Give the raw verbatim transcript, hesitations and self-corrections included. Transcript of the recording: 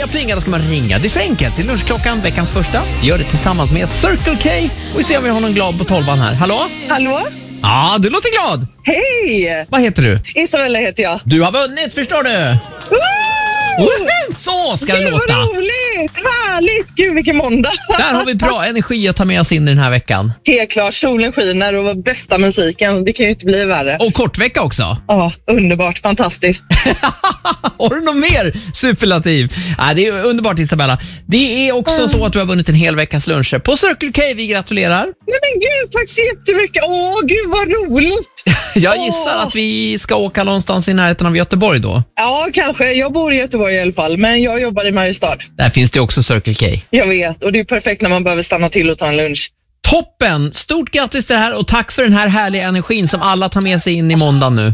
jag plingar då ska man ringa. Det är så enkelt. Det är lunchklockan, veckans första. Vi gör det tillsammans med Circle K. Och vi ser om vi har någon glad på tolvan här. Hallå? Hallå? Ja, du låter glad. Hej! Vad heter du? Isabella heter jag. Du har vunnit, förstår du? Woho! Så ska det Gud, låta. vad roligt! Härligt! Gud, vilken måndag. Där har vi bra energi att ta med oss in i den här veckan. Helt klart, solen skiner och bästa musiken. Det kan ju inte bli värre. Och kortvecka också. Ja, underbart, fantastiskt. Har du något mer superlativ? Ja, det är underbart, Isabella. Det är också mm. så att du har vunnit en hel veckas luncher på Circle K. Vi gratulerar. Nej men gud, tack så jättemycket. Åh, gud vad roligt. Jag gissar Åh. att vi ska åka någonstans i närheten av Göteborg då. Ja, kanske. Jag bor i Göteborg i alla fall, men jag jobbar i Mariestad. Där finns det också Circle K. Jag vet, och det är perfekt när man behöver stanna till och ta en lunch. Toppen! Stort grattis till det här och tack för den här härliga energin som alla tar med sig in i måndag nu.